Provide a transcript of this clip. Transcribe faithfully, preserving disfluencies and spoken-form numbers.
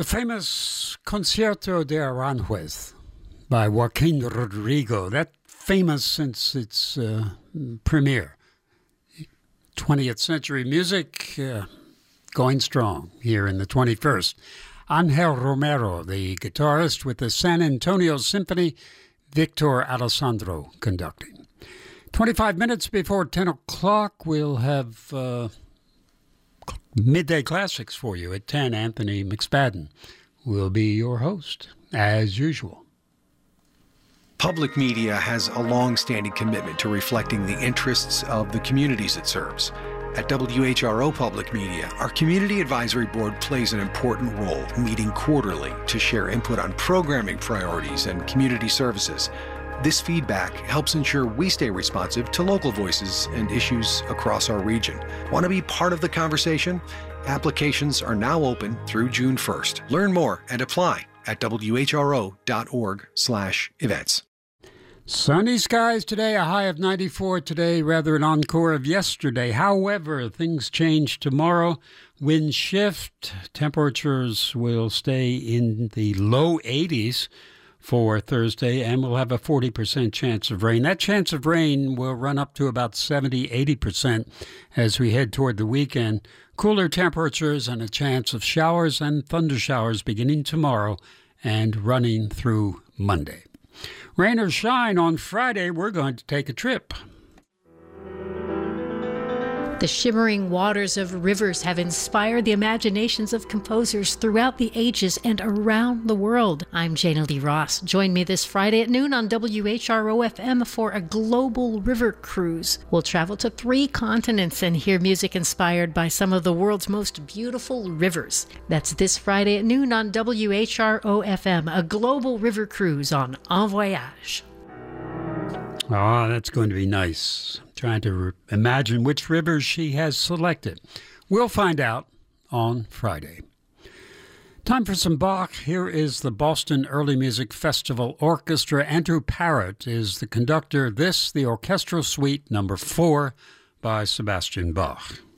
The famous Concierto de Aranjuez by Joaquin Rodrigo, that famous since its uh, premiere. twentieth century music uh, going strong here in the twenty-first. Angel Romero, the guitarist with the San Antonio Symphony, Victor Alessandro conducting. twenty-five minutes before ten o'clock, we'll have uh, Midday Classics for you at ten. Anthony McSpadden will be your host, as usual. Public media has a long-standing commitment to reflecting the interests of the communities it serves. At W H R O Public Media, our Community Advisory Board plays an important role, meeting quarterly to share input on programming priorities and community services. This feedback helps ensure we stay responsive to local voices and issues across our region. Want to be part of the conversation? Applications are now open through June first. Learn more and apply at W H R O dot org slash events. Sunny skies today, a high of ninety-four today, rather an encore of yesterday. However, things change tomorrow. Wind shift, temperatures will stay in the low eighties for Thursday, and we'll have a forty percent chance of rain. That chance of rain will run up to about seventy, eighty percent as we head toward the weekend. Cooler temperatures and a chance of showers and thunder showers beginning tomorrow and running through Monday. Rain or shine, on Friday, we're going to take a trip. The shimmering waters of rivers have inspired the imaginations of composers throughout the ages and around the world. I'm Jana Lee Ross. Join me this Friday at noon on W H R O F M for a global river cruise. We'll travel to three continents and hear music inspired by some of the world's most beautiful rivers. That's this Friday at noon on W H R O F M, a global river cruise on En Voyage. Oh, that's going to be nice. Trying to re- imagine which rivers she has selected. We'll find out on Friday. Time for some Bach. Here is the Boston Early Music Festival Orchestra. Andrew Parrott is the conductor. This, the orchestral suite number four by Sebastian Bach.